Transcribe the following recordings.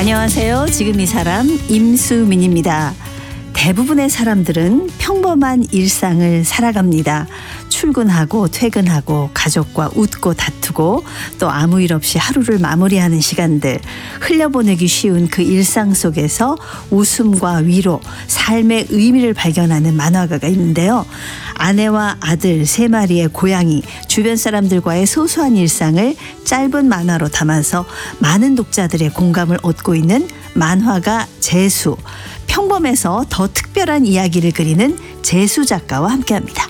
안녕하세요. 지금 이 사람 임수민입니다. 대부분의 사람들은 평범한 일상을 살아갑니다. 출근하고 퇴근하고 가족과 웃고 다투고 또 아무 일 없이 하루를 마무리하는 시간들, 흘려보내기 쉬운 그 일상 속에서 웃음과 위로, 삶의 의미를 발견하는 만화가가 있는데요. 아내와 아들, 3마리의 고양이, 주변 사람들과의 소소한 일상을 짧은 만화로 담아서 많은 독자들의 공감을 얻고 있는 만화가 재수. 평범해서 더 특별한 이야기를 그리는 재수 작가와 함께합니다.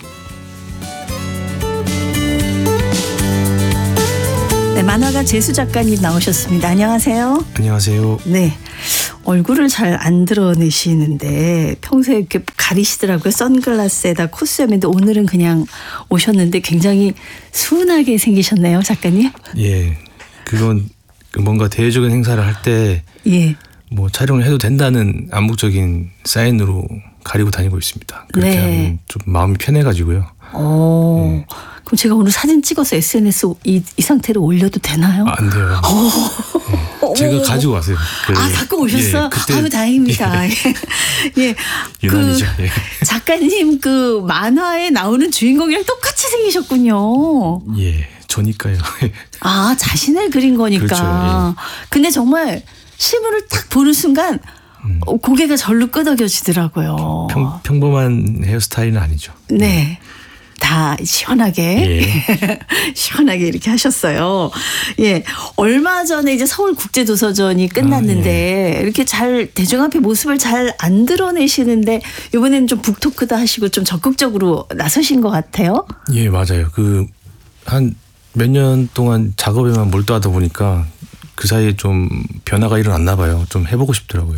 네, 만화가 재수 작가님 나오셨습니다. 안녕하세요. 안녕하세요. 네, 얼굴을 잘 안 드러내시는데 평소에 이렇게 가리시더라고요. 선글라스에다 코스염인데 오늘은 그냥 오셨는데 굉장히 순하게 생기셨네요, 작가님. 예, 그건 뭔가 대외적인 행사를 할 때 예. 뭐 촬영을 해도 된다는 암묵적인 사인으로 가리고 다니고 있습니다. 그렇게 네. 하면 좀 마음이 편해가지고요. 그럼 제가 오늘 사진 찍어서 SNS 이 상태로 올려도 되나요? 안 돼요. 네. 제가 가지고 왔어요. 갖고 오셨어요? 예, 그때 아유, 다행입니다. 예. 유난이죠. 예. 작가님 그 만화에 나오는 주인공이랑 똑같이 생기셨군요. 예, 저니까요. 아, 자신을 그린 거니까. 그렇죠, 근데 정말 실물을 딱 보는 순간 고개가 절로 끄덕여지더라고요. 평범한 헤어스타일은 아니죠. 네. 다 시원하게 예. 시원하게 이렇게 하셨어요. 예, 얼마 전에 이제 서울국제도서전이 끝났는데 이렇게 잘 대중 앞에 모습을 잘 안 드러내시는데 이번에는 좀 북토크도 하시고 좀 적극적으로 나서신 것 같아요. 예, 맞아요. 그 한 몇 년 동안 작업에만 몰두하다 보니까 그 사이에 좀 변화가 일어났나 봐요. 좀 해보고 싶더라고요.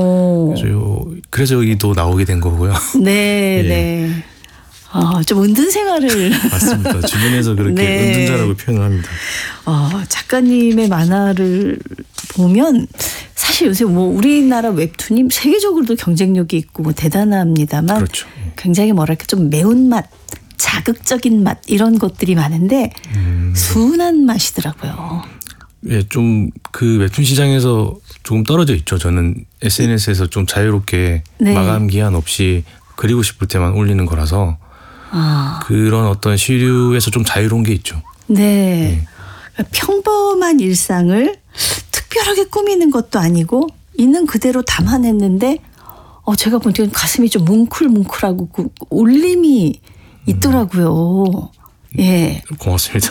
그래서 여기도 나오게 된 거고요. 네, 예. 네. 좀 은둔 생활을. 맞습니다. 주변에서 그렇게 네. 은둔자라고 표현을 합니다. 작가님의 만화를 보면 사실 요새 뭐 우리나라 웹툰이 세계적으로도 경쟁력이 있고 뭐 대단합니다만 그렇죠. 굉장히 뭐랄까 좀 매운맛, 자극적인 맛 이런 것들이 많은데 순한 맛이더라고요. 예, 좀 그 웹툰 시장에서 조금 떨어져 있죠. 저는 SNS에서 좀 자유롭게 네. 마감 기한 없이 그리고 싶을 때만 올리는 거라서 그런 어떤 시류에서 좀 자유로운 게 있죠. 네. 평범한 일상을 특별하게 꾸미는 것도 아니고 있는 그대로 담아냈는데 제가 보니까 가슴이 좀 뭉클뭉클하고 그 울림이 있더라고요. 예. 고맙습니다.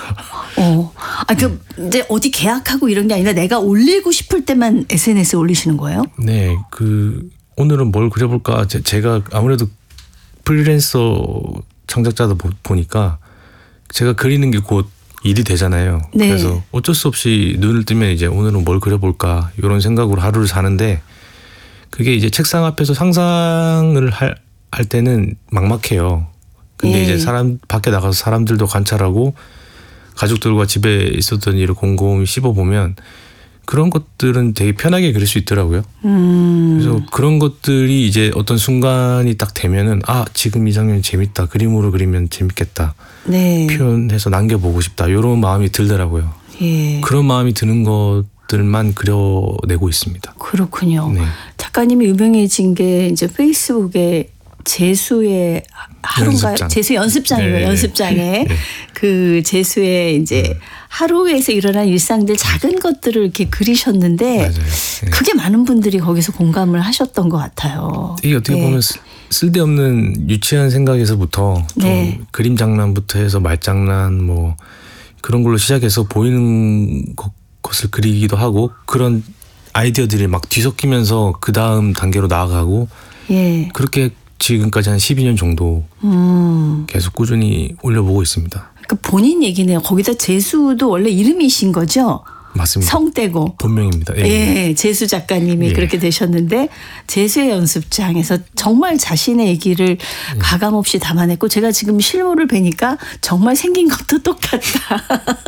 이제 어디 계약하고 이런 게 아니라 내가 올리고 싶을 때만 SNS에 올리시는 거예요? 네, 오늘은 뭘 그려볼까? 제가 아무래도 프리랜서 창작자다 보니까 제가 그리는 게 곧 일이 되잖아요. 네. 그래서 어쩔 수 없이 눈을 뜨면 이제 오늘은 뭘 그려볼까 이런 생각으로 하루를 사는데 그게 이제 책상 앞에서 상상을 할 때는 막막해요. 근데 예. 이제 밖에 나가서 사람들도 관찰하고 가족들과 집에 있었던 일을 곰곰이 씹어보면 그런 것들은 되게 편하게 그릴 수 있더라고요. 그래서 그런 것들이 이제 어떤 순간이 딱 되면은 지금 이 장면이 재밌다. 그림으로 그리면 재밌겠다. 네. 표현해서 남겨보고 싶다. 이런 마음이 들더라고요. 예. 그런 마음이 드는 것들만 그려내고 있습니다. 그렇군요. 네. 작가님이 유명해진 게 이제 페이스북에 재수의 하루인가요? 연습장. 재수 연습장이에요. 네. 연습장에 네. 그 재수의 이제 하루에서 일어난 일상들 작은 것들을 이렇게 그리셨는데 맞아요. 네. 그게 많은 분들이 거기서 공감을 하셨던 것 같아요. 이게 어떻게 네. 보면 쓸데없는 유치한 생각에서부터 좀 네. 그림 장난부터 해서 말장난 뭐 그런 걸로 시작해서 보이는 것을 그리기도 하고 그런 아이디어들이 막 뒤섞이면서 그 다음 단계로 나아가고 예. 그렇게 지금까지 한 12년 정도 계속 꾸준히 올려보고 있습니다. 그 본인 얘기네요. 거기다 재수도 원래 이름이신 거죠? 맞습니다. 성 떼고. 본명입니다. 예, 재수 작가님이 예. 그렇게 되셨는데 재수의 연습장에서 정말 자신의 얘기를 가감없이 담아냈고 제가 지금 실물을 뵈니까 정말 생긴 것도 똑같다.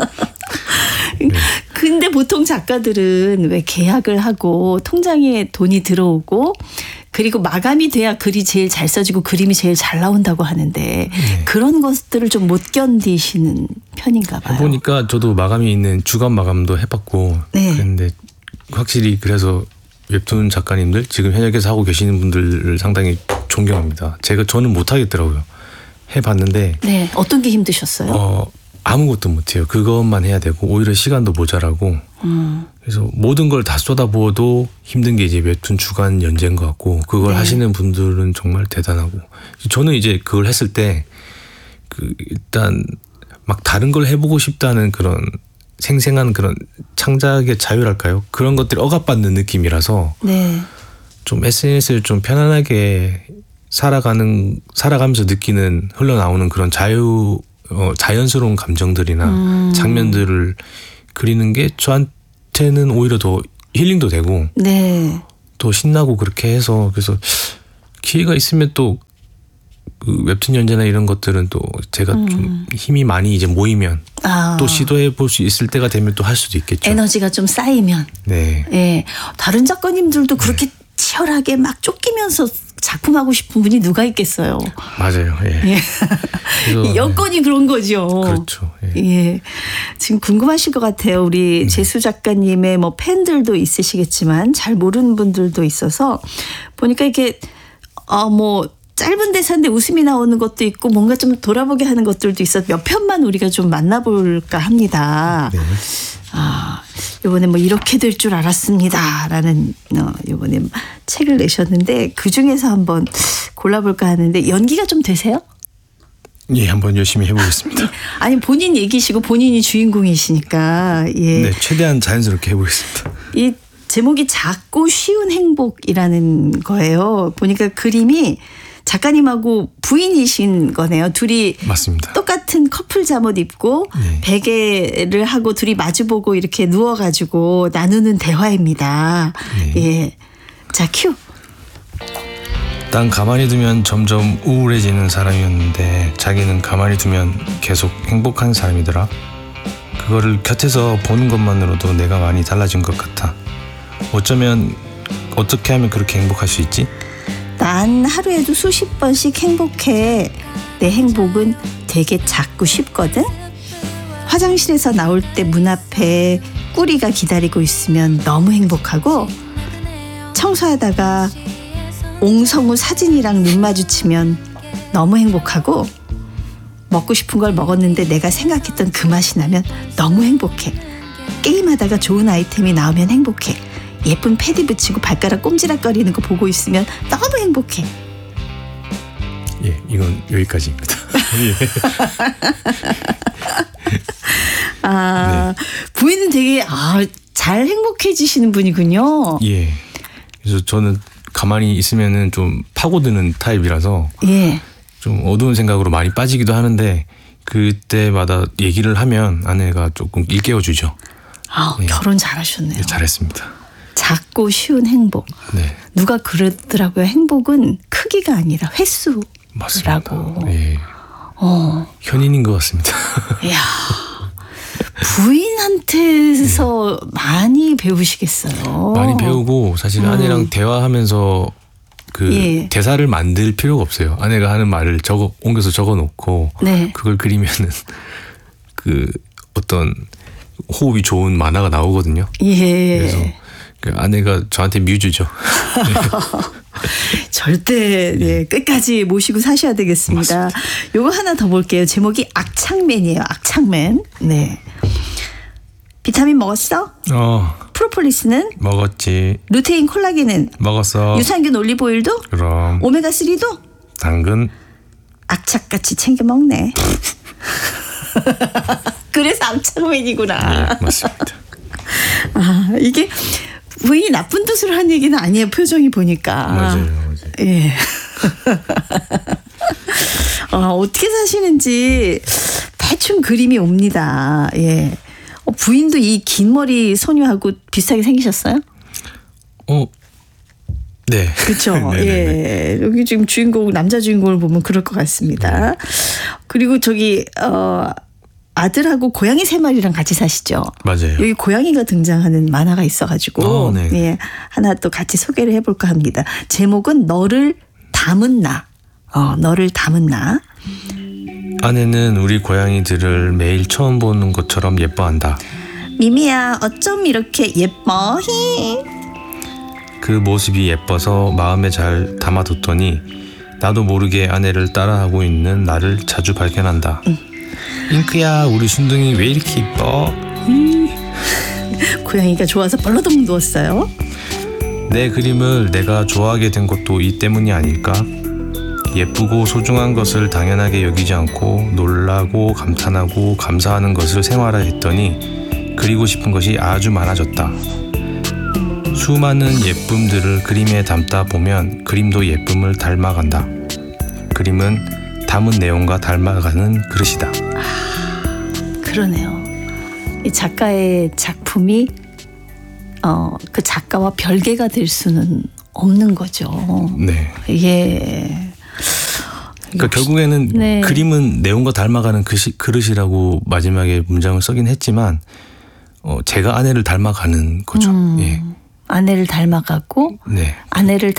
근데 보통 작가들은 왜 계약을 하고 통장에 돈이 들어오고 그리고 마감이 돼야 글이 제일 잘 써지고 그림이 제일 잘 나온다고 하는데 그런 것들을 좀 못 견디시는 편인가 봐요. 해보니까 저도 마감이 있는 주간 마감도 해봤고 네. 그런데 확실히 그래서 웹툰 작가님들 지금 현역에서 하고 계시는 분들을 상당히 존경합니다. 저는 못하겠더라고요. 해봤는데 네, 어떤 게 힘드셨어요? 아무것도 못해요. 그것만 해야 되고 오히려 시간도 모자라고 그래서 모든 걸 다 쏟아부어도 힘든 게 이제 웹툰 주간 연재인 것 같고 그걸 네. 하시는 분들은 정말 대단하고 저는 이제 그걸 했을 때 일단 막 다른 걸 해보고 싶다는 그런 생생한 그런 창작의 자유랄까요? 그런 것들이 억압받는 느낌이라서 네. 좀 SNS를 좀 편안하게 살아가면서 느끼는 흘러나오는 그런 자연스러운 감정들이나 장면들을 그리는 게 저한테는 오히려 더 힐링도 되고 네. 또 신나고 그렇게 해서 그래서 기회가 있으면 또 그 웹툰 연재나 이런 것들은 또 제가 좀 힘이 많이 이제 모이면 또 시도해 볼 수 있을 때가 되면 또 할 수도 있겠죠. 에너지가 좀 쌓이면. 네. 예. 다른 작가님들도 그렇게 치열하게 막 쫓기면서 작품하고 싶은 분이 누가 있겠어요. 맞아요. 예. 예. 그래서, 여건이 그런 거죠. 그렇죠. 예. 예. 지금 궁금하실 것 같아요. 우리 재수 작가님의 뭐 팬들도 있으시겠지만 잘 모르는 분들도 있어서 보니까 이게 뭐 짧은 대사인데 웃음이 나오는 것도 있고 뭔가 좀 돌아보게 하는 것들도 있어 몇 편만 우리가 좀 만나볼까 합니다. 네. 이번에 뭐 이렇게 될 줄 알았습니다라는 이번에 책을 내셨는데 그 중에서 한번 골라볼까 하는데 연기가 좀 되세요? 예, 한번 열심히 해보겠습니다. 아니 본인 얘기시고 본인이 주인공이시니까 예. 네, 최대한 자연스럽게 해보겠습니다. 이 제목이 작고 쉬운 행복이라는 거예요. 보니까 그림이 작가님하고 부인이신 거네요. 둘이 맞습니다. 똑같은 커플 잠옷 입고 네. 베개를 하고 둘이 마주보고 이렇게 누워가지고 나누는 대화입니다. 네. 예, 자 큐. 난 가만히 두면 점점 우울해지는 사람이었는데 자기는 가만히 두면 계속 행복한 사람이더라. 그거를 곁에서 보는 것만으로도 내가 많이 달라진 것 같아. 어떻게 하면 그렇게 행복할 수 있지? 난 하루에도 수십 번씩 행복해. 내 행복은 되게 작고 쉽거든. 화장실에서 나올 때 문 앞에 꾸리가 기다리고 있으면 너무 행복하고 청소하다가 옹성우 사진이랑 눈 마주치면 너무 행복하고 먹고 싶은 걸 먹었는데 내가 생각했던 그 맛이 나면 너무 행복해. 게임하다가 좋은 아이템이 나오면 행복해. 예쁜 패드 붙이고 발가락 꼼지락거리는 거 보고 있으면 너무 행복해. 예, 이건 여기까지입니다. 예. 네. 부인은 되게 잘 행복해지시는 분이군요. 예. 그래서 저는 가만히 있으면은 좀 파고드는 타입이라서 예. 좀 어두운 생각으로 많이 빠지기도 하는데 그때마다 얘기를 하면 아내가 조금 일깨워주죠. 예. 결혼 잘하셨네요. 예, 잘했습니다. 작고 쉬운 행복. 네. 누가 그러더라고요. 행복은 크기가 아니라 횟수라고. 맞습니다. 예. 현인인 것 같습니다. 이야. 부인한테서 많이 배우시겠어요. 많이 배우고 사실 아내랑 대화하면서 그 대사를 만들 필요가 없어요. 아내가 하는 말을 옮겨서 적어놓고 네. 그걸 그리면은 그 어떤 호흡이 좋은 만화가 나오거든요. 예. 그래서 그 아내가 저한테 뮤즈죠. 절대 네, 끝까지 모시고 사셔야 되겠습니다. 맞습니다. 요거 하나 더 볼게요. 제목이 악창맨이에요. 악창맨. 네. 비타민 먹었어? 프로폴리스는? 먹었지. 루테인 콜라겐은? 먹었어. 유산균 올리브오일도? 그럼. 오메가3도? 당근. 악착같이 챙겨 먹네. 그래서 악창맨이구나. 네, 맞습니다. 이게 부인이 나쁜 뜻으로 한 얘기는 아니에요. 표정이 보니까. 맞아요. 예. 어떻게 사시는지 대충 그림이 옵니다. 예. 부인도 이 긴 머리 소녀하고 비슷하게 생기셨어요? 네. 그렇죠. 예. 여기 지금 남자 주인공을 보면 그럴 것 같습니다. 그리고 저기 아들하고 고양이 3마리랑 같이 사시죠. 맞아요. 여기 고양이가 등장하는 만화가 있어가지고 네. 예, 하나 또 같이 소개를 해볼까 합니다. 제목은 너를 담은 나. 너를 담은 나. 아내는 우리 고양이들을 매일 처음 보는 것처럼 예뻐한다. 미미야 어쩜 이렇게 예뻐? 그 모습이 예뻐서 마음에 잘 담아뒀더니 나도 모르게 아내를 따라하고 있는 나를 자주 발견한다. 잉크야, 우리 순둥이 왜 이렇게 이뻐? 고양이가 좋아서 벌러덩 누웠어요. 내 그림을 내가 좋아하게 된 것도 이 때문이 아닐까? 예쁘고 소중한 것을 당연하게 여기지 않고 놀라고 감탄하고 감사하는 것을 생활화했더니 그리고 싶은 것이 아주 많아졌다. 수많은 예쁨들을 그림에 담다 보면 그림도 예쁨을 닮아간다. 그림은 담은 내용과 닮아가는 그릇이다. 그러네요. 이 작가의 작품이 그 작가와 별개가 될 수는 없는 거죠. 네. 예. 그러니까 결국에는 네. 그림은 내용과 닮아가는 그릇이라고 마지막에 문장을 쓰긴 했지만 제가 아내를 닮아가는 거죠. 예. 아내를 닮아가고 네. 아내를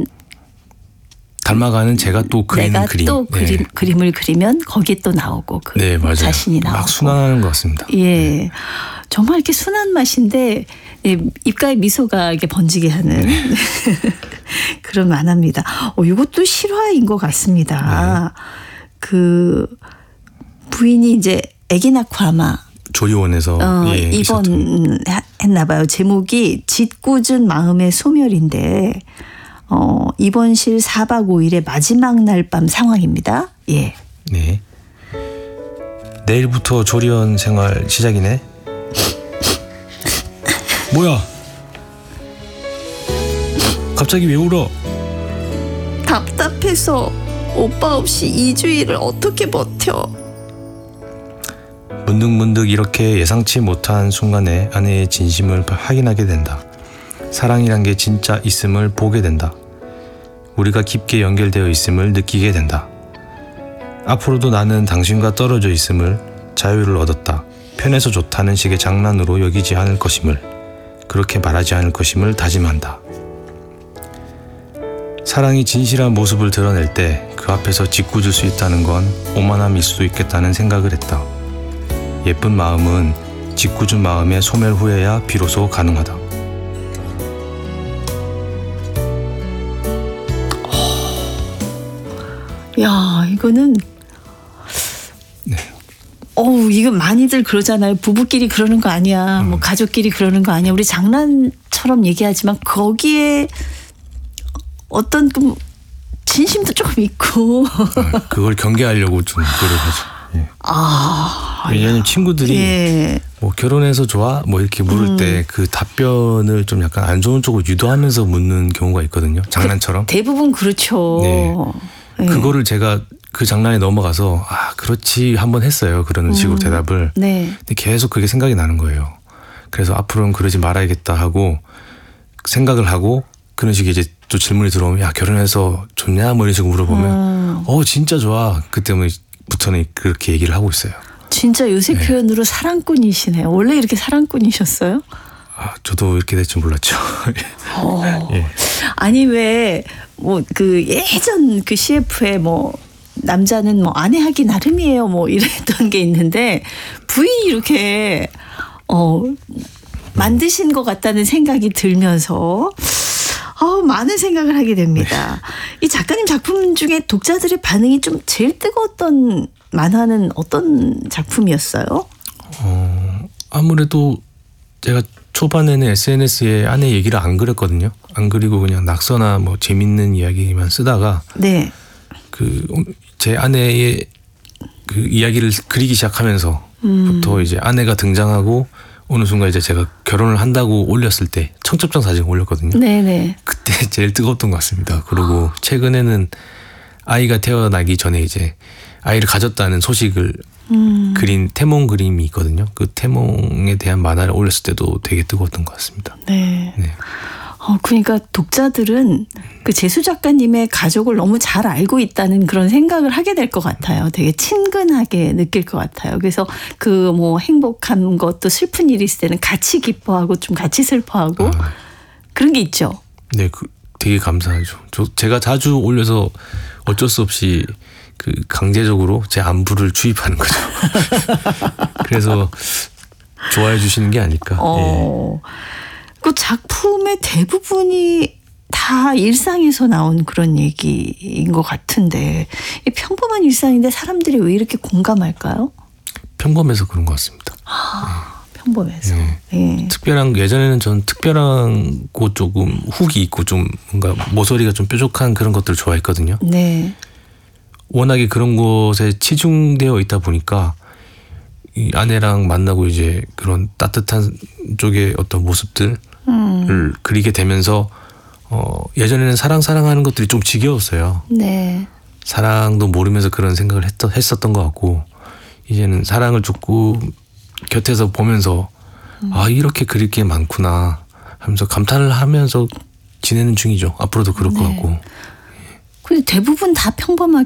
닮아가는 제가 또 그리는 내가 그림. 또 네. 그림을 그리면 거기에 또 나오고 그 네, 맞아요. 자신이 나오고 막 순환하는 것 같습니다. 예, 정말 이렇게 순한 맛인데 입가에 미소가 이렇게 번지게 하는 그런 만화입니다. 이것도 실화인 것 같습니다. 그 부인이 이제 아기 낳고 아마 조리원에서 입원했나 봐요. 제목이 짓궂은 마음의 소멸인데 입원실 4박 5일의 마지막 날 밤 상황입니다. 예. 네. 내일부터 조리원 생활 시작이네. 뭐야? 갑자기 왜 울어? 답답해서 오빠 없이 2주일을 어떻게 버텨? 문득문득 이렇게 예상치 못한 순간에 아내의 진심을 확인하게 된다. 사랑이란 게 진짜 있음을 보게 된다. 우리가 깊게 연결되어 있음을 느끼게 된다. 앞으로도 나는 당신과 떨어져 있음을, 자유를 얻었다. 편해서 좋다는 식의 장난으로 여기지 않을 것임을, 그렇게 말하지 않을 것임을 다짐한다. 사랑이 진실한 모습을 드러낼 때 그 앞에서 짓궂을 수 있다는 건 오만함일 수도 있겠다는 생각을 했다. 예쁜 마음은 짓궂은 마음의 소멸 후에야 비로소 가능하다. 야, 이거는 네. 이건 많이들 그러잖아요. 부부끼리 그러는 거 아니야. 뭐 가족끼리 그러는 거 아니야. 우리 장난처럼 얘기하지만 거기에 어떤 그 진심도 조금 있고. 그걸 경계하려고 좀 노력하죠. 예. 왜냐하면 친구들이 예. 뭐 결혼해서 좋아? 뭐 이렇게 물을 때 그 답변을 좀 약간 안 좋은 쪽으로 유도하면서 묻는 경우가 있거든요. 장난처럼. 대부분 그렇죠. 네. 예. 그거를 제가 그 장난에 넘어가서 그렇지 한번 했어요. 그런 식으로 대답을. 네. 근데 계속 그게 생각이 나는 거예요. 그래서 앞으로는 그러지 말아야겠다 하고 생각을 하고 그런 식의 이제 또 질문이 들어오면 야 결혼해서 좋냐 뭐 이런 식으로 물어보면 진짜 좋아. 그때부터는 그렇게 얘기를 하고 있어요. 진짜 요새 네. 표현으로 사랑꾼이시네요. 원래 이렇게 사랑꾼이셨어요? 저도 이렇게 될 줄 몰랐죠. 예. 아니 왜 뭐 그 예전 그 CF에 뭐 남자는 뭐 아내하기 나름이에요 뭐 이랬던 게 있는데 부인이 이렇게 만드신 것 같다는 생각이 들면서 많은 생각을 하게 됩니다. 이 작가님 작품 중에 독자들의 반응이 좀 제일 뜨거웠던 만화는 어떤 작품이었어요? 아무래도 제가 초반에는 SNS에 아내 얘기를 안 그렸거든요. 안 그리고 그냥 낙서나 뭐 재밌는 이야기만 쓰다가 네. 제 아내의 그 이야기를 그리기 시작하면서부터 이제 아내가 등장하고 어느 순간 이제 제가 결혼을 한다고 올렸을 때 청첩장 사진을 올렸거든요. 네네. 그때 제일 뜨거웠던 것 같습니다. 그리고 최근에는 아이가 태어나기 전에 이제 아이를 가졌다는 소식을 그린 태몽 그림이 있거든요. 그 태몽에 대한 만화를 올렸을 때도 되게 뜨거웠던 것 같습니다. 네. 그러니까 독자들은 그 재수 작가님의 가족을 너무 잘 알고 있다는 그런 생각을 하게 될 것 같아요. 되게 친근하게 느낄 것 같아요. 그래서 그 뭐 행복한 것도 슬픈 일이 있을 때는 같이 기뻐하고 좀 같이 슬퍼하고 그런 게 있죠. 네, 되게 감사하죠. 제가 자주 올려서 어쩔 수 없이 그 강제적으로 제 안부를 주입하는 거죠. 그래서 좋아해 주시는 게 아닐까. 예. 그 작품의 대부분이 다 일상에서 나온 그런 얘기인 것 같은데 이 평범한 일상인데 사람들이 왜 이렇게 공감할까요? 평범해서 그런 것 같습니다. 평범해서. 네. 예. 특별한 예전에는 전 특별한 거 조금 훅이 있고 좀 뭔가 모서리가 좀 뾰족한 그런 것들을 좋아했거든요. 네. 워낙에 그런 것에 치중되어 있다 보니까 이 아내랑 만나고 이제 그런 따뜻한 쪽의 어떤 모습들을 그리게 되면서 예전에는 사랑하는 것들이 좀 지겨웠어요. 네. 사랑도 모르면서 그런 생각을 했었던 것 같고 이제는 사랑을 조금 곁에서 보면서 아 이렇게 그릴 게 많구나 하면서 감탄을 하면서 지내는 중이죠. 앞으로도 그럴 것 같고. 근데 대부분 다 평범하게